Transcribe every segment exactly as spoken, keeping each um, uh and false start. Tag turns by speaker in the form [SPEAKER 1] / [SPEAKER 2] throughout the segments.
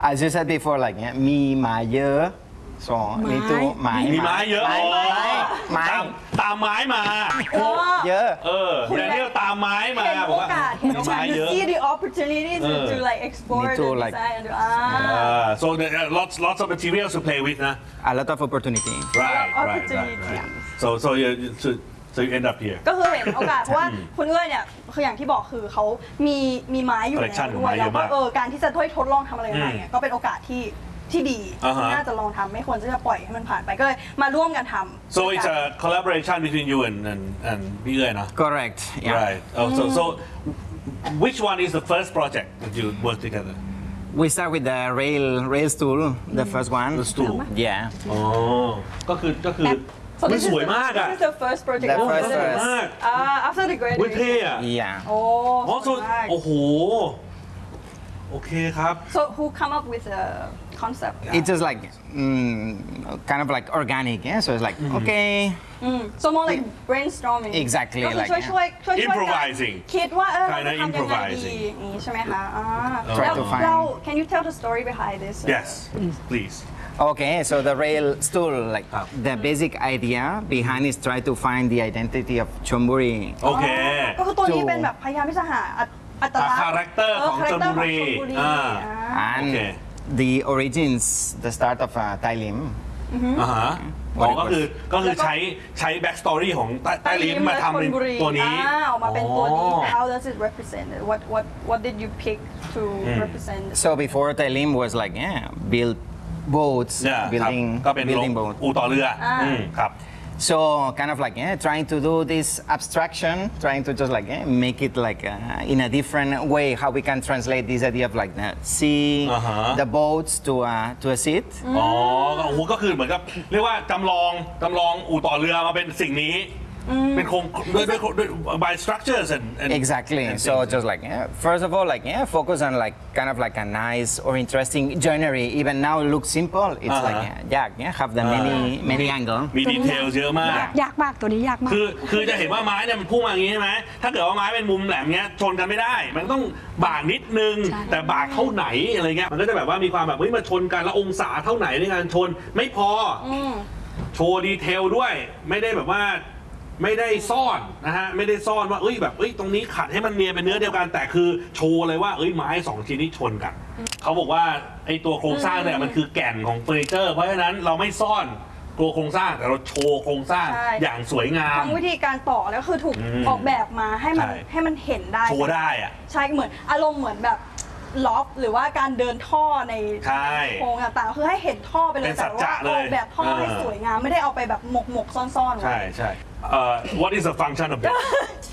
[SPEAKER 1] As you said before, like เนี้ยมีไม้เยอะสองมีตัวไม้
[SPEAKER 2] มีไม้เยอะ
[SPEAKER 1] ไม้ไม้
[SPEAKER 2] ตามไม้มา
[SPEAKER 1] เยอะ
[SPEAKER 2] เออแดเนียลตามไม้มา
[SPEAKER 3] เห็นโอกาสเห็นโอกาส
[SPEAKER 2] เยอะ
[SPEAKER 3] see the opportunity to to like explore the design อ่า
[SPEAKER 2] so lots lots of materials to play with นะ
[SPEAKER 1] a lot of opportunity
[SPEAKER 2] right right right so so you so so you end up here
[SPEAKER 3] ก็คือเห็นโอกาสเพราะว่าคุณเอื้อยเนี่ยคืออย่างที่บอกคือเขามีมีไม้อยู่แล้วด้วยแล้วก็เออการที่จะทดลองทำอะไรใหม่ๆก็เป็นโอกาสที่ที่ดีน่าจะลองทำไม่ควรจะปล่อยให้มันผ่านไปก็เลยมาร่วมกันทำ
[SPEAKER 2] so it's a collaboration between you and and and พี่เอื้อยนะ
[SPEAKER 1] correct yeah
[SPEAKER 2] right oh so so which one is the first project that you work together
[SPEAKER 1] we start with the rail rail stool the first one
[SPEAKER 2] the stool
[SPEAKER 1] yeah
[SPEAKER 2] อ๋อก็คือก็คือมันสวยมากอ่ะ
[SPEAKER 3] This is the first project
[SPEAKER 1] สวย
[SPEAKER 2] มาก
[SPEAKER 3] after the
[SPEAKER 2] วิเท่อะ
[SPEAKER 1] yeah
[SPEAKER 3] โอ้
[SPEAKER 2] อ๋อโอ้โหโอเคครับ
[SPEAKER 3] so who come up with the concept
[SPEAKER 1] it's just like mm, kind of like organic yeah so it's like okay
[SPEAKER 3] so more like brainstorming
[SPEAKER 1] exactly
[SPEAKER 3] ก็คือ
[SPEAKER 1] like
[SPEAKER 3] ช่วยช่วยช่วย
[SPEAKER 2] improvising
[SPEAKER 3] คิดว่าเออเรา
[SPEAKER 2] Kinda
[SPEAKER 3] จะทำยังไงดี
[SPEAKER 2] improvising
[SPEAKER 3] นี่ใช่ไหมคะอ่า
[SPEAKER 1] Try
[SPEAKER 3] แล้ว
[SPEAKER 1] to find
[SPEAKER 3] เรา can you tell the story behind this
[SPEAKER 2] yes please
[SPEAKER 1] Okay, so the rail stool, like the basic idea behind is try to find the identity of Chonburi.
[SPEAKER 2] โอเค
[SPEAKER 3] ก็คือตัวนี้เป็นแบบพยายามที่จะหาอัตลักษณ์
[SPEAKER 2] คาแรคเตอร์ของชลบุรี
[SPEAKER 1] And the origins, the start of uh, Thai Lim.
[SPEAKER 2] อ่าฮะอ๋อก็คือก็คือใช้ใช้แบ็กสตอรี่ของใต้ลิ้มมาทำเป็นตัวนี้
[SPEAKER 3] ออกมาเป็นตัวนี้ How does it represent what what what did you pick to represent
[SPEAKER 1] So before Thai Lim was like yeah, build boats, building
[SPEAKER 2] ก็เป็น
[SPEAKER 1] building boats.
[SPEAKER 2] อู่ต่อเรือครับ
[SPEAKER 1] So kind of like yeah, trying to do this abstraction, trying to just like yeah, make it like uh, in a different way how we can translate this idea of like the sea, uh-huh. the boats to uh, to a seat.
[SPEAKER 2] อ๋อโอ้โหก็คือเหมือนกับเรียกว่าจำลองจำลองอู่ต่อเรือมาเป็นสิ่งนี้เป็นโครงด้วยด้วยด้วย by structures and, and
[SPEAKER 1] exactly
[SPEAKER 2] and
[SPEAKER 1] so just like yeah, first of all like yeah focus on like kind of like a nice or interesting joinery even now it looks simple it's uh-huh. like yeah, yeah yeah have the many many angle
[SPEAKER 2] มีดีเทลเยอะมาก
[SPEAKER 4] ยากมากตัวนี้ยากมาก
[SPEAKER 2] คือคือจะเห็นว่าไม้เนี่ยมันพุ่งมาอย่างนี้ใช่ไหมถ้าเกิดว่าไม้เป็นมุมแหลมเงี้ยชนกันไม่ได้มันต้องบากนิดนึงแต่บากเท่าไหนอะไรเงี้ยมันก็จะแบบว่ามีความแบบเฮ้ยมาชนกันแล้วองศาเท่าไหนในการชนไม่พอโชว์ดีเทลด้วยไม่ได้แบบว่าไม่ได้ซ่อนนะฮะไม่ได้ซ่อนว่าเอ้ยแบบเอ้ยตรงนี้ขัดให้มันเนียนเป็นเนื้อเดียวกันแต่คือโชว์เลยว่าเอ้ยไม้สองชิ้นนี้ชนกันเขาบอกว่าไอ้ตัวโครงสร้างเนี่ยมันคือแก่นของเฟอร์นิเจอร์เพราะฉะนั้นเราไม่ซ่อนตัวโครงสร้างแต่เราโชว์โครงสร้างอย่างสวยงาม
[SPEAKER 3] ทั้งวิธีการต่อแล้วคือถูกออกแบบมาให้มันให้มันเห็นได้
[SPEAKER 2] โชว์ได้อะ
[SPEAKER 3] ใช่เหมือนอารมณ์เหมือนแบบล็อกหรือว่าการเดินท่อในโครงต่างๆคือให้เห็นท่อไปเลยแต่ว่าออกแบบท่อให้สวยงามไม่ได้เอาไปแบบหมกหมกซ่อนๆ
[SPEAKER 2] ใช่ใช่ what is the function of it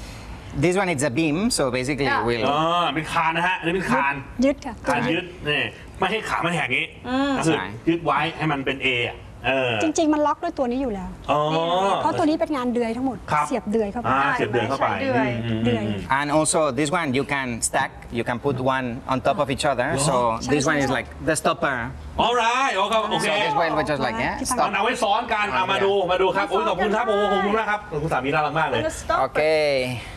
[SPEAKER 1] this one is a beam so basically
[SPEAKER 3] yeah.
[SPEAKER 1] will
[SPEAKER 2] อ๋อเป็นคานนะฮะอันนี้เป็นคาน
[SPEAKER 4] ยึดค่ะ
[SPEAKER 2] คานยึดนี่ไม่ให้ขามันแหกงี้ก็คือยึดไว้ให้มันเป็น A
[SPEAKER 4] จริงๆมันล็อกด้วยตัวนี้อยู่แล้วเพราะตัวนี้เป็นงานเดือยทั้งหมดเสียบเดือยเข้าไป
[SPEAKER 2] เสียบเดือยเข้าไป
[SPEAKER 3] เดือย
[SPEAKER 1] and also this one you can stack you can put one on top of each other so this one is like the stopper
[SPEAKER 2] alright โอเคโอเค
[SPEAKER 1] so this one was just like yeah
[SPEAKER 2] เอาไว้ซ้อนกันเอามาดูมาดูครับโอ้ยขอบคุณครับโอ้ขอบคุณมากครับคุณสามีน่ารักมากเลย
[SPEAKER 1] okay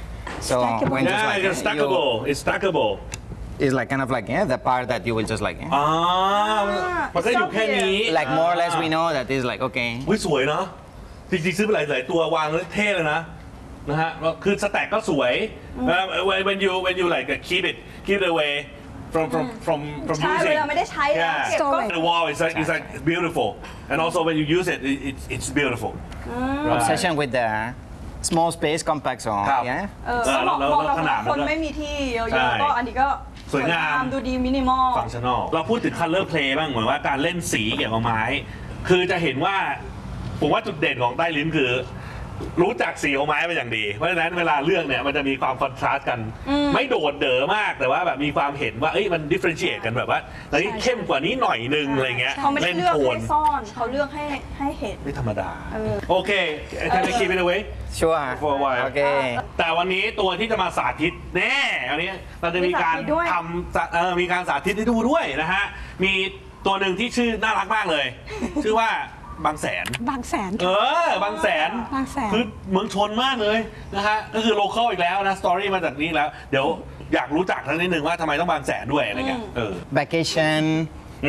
[SPEAKER 1] so when just like
[SPEAKER 2] it's stackable it's stackable
[SPEAKER 1] is like kind of like yeah the part that you will just like yeah
[SPEAKER 2] อ๋อมันก็อยู่แค่นี้
[SPEAKER 1] like more or less we know that is like okay
[SPEAKER 2] อุ้ยสวยเนาะจริงๆซื้อไปหลายๆตัววางแล้วเท่เลยนะนะฮะคือสแต็กก็สวย when you when you like keep it keep it away from from from from using
[SPEAKER 3] ใช่เวลาไม่ได้ใช้แล้วเก็บก็
[SPEAKER 2] the wall is like is like beautiful and also when you use it it's it's beautiful
[SPEAKER 1] obsession with the small space compact so yeah
[SPEAKER 3] เออเหมาะกับคนไม่มีที่เยอะๆก็อันนี้ก็
[SPEAKER 2] สวยงาม
[SPEAKER 3] ดูดีมินิมอล
[SPEAKER 2] ฟังชั่นอลเราพูดถึง color play บ้างเหมือนว่าการเล่นสีเกี่ยวกับไม้คือจะเห็นว่าผมว่าจุดเด่นของใต้ลิ้มคือรู้จักสีของไม้เป็นอย่างดีเพราะฉะนั้นเวลาเลือกเนี่ยมันจะมีความคอนทราสต์กันไม่โดดเด่อมากแต่ว่าแบบมีความเห็นว่าเอ้ยมัน differentiate กันแบบว่าเฮ้ยเข้มกว่านี้หน่อยนึงอะไรเงี้ย
[SPEAKER 3] เขาไม่ได้เลือกให้ซ่อนเขาเลือกให้ให้เห็น
[SPEAKER 2] ไม่ธรรมดาโอเคแค่นี้คิดไปเลยเว้ย
[SPEAKER 1] ชัวร์โอเค
[SPEAKER 2] แต่วันนี้ตัวที่จะมาสาธิตแน่วันนี้เราจะมีการทำเอ่อมีการสาธิตให้ดูด้วยนะฮะมีตัวหนึ่งที่ชื่อน่ารักมากเลยชื่อว่าบางแสน
[SPEAKER 4] บางแสน
[SPEAKER 2] เออบางแสน
[SPEAKER 4] บางแสน
[SPEAKER 2] คือเมืองชนมากเลยนะฮะก็คือโลคอลอีกแล้วนะสตอรี่มาจากนี้แล้วเดี๋ยวอยากรู้จักทั้งนิดนึงว่าทำไมต้องบางแสนด้วยอะไรเงี้ยเออ
[SPEAKER 1] vacation